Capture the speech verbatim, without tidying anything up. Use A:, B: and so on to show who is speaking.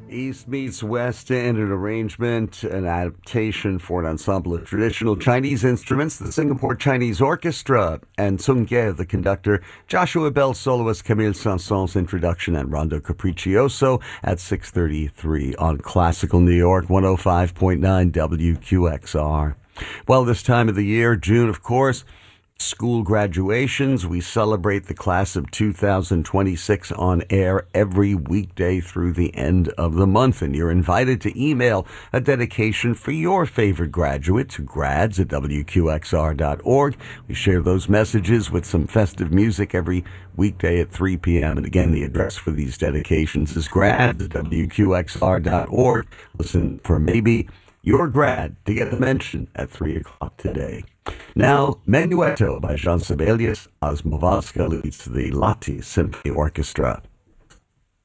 A: East meets West in an arrangement, an adaptation for an ensemble of traditional Chinese instruments, the Singapore Chinese Orchestra, and Tsung Ye, the conductor, Joshua Bell soloist, Camille Saint-Saëns introduction, and Rondo Capriccioso at six thirty-three on Classical New York, one oh five point nine W Q X R. Well, this time of the year, June, of course, school graduations. We celebrate the class of two thousand twenty-six on air every weekday through the end of the month. And you're invited to email a dedication for your favorite graduate to grads at W Q X R dot org. We share those messages with some festive music every weekday at three p.m. And again, the address for these dedications is grads at W Q X R dot org. Listen for maybe your grad to get a mention at three o'clock today. Now, Menuetto by Jean Sibelius. Osmovalska leads the Lahti Symphony Orchestra.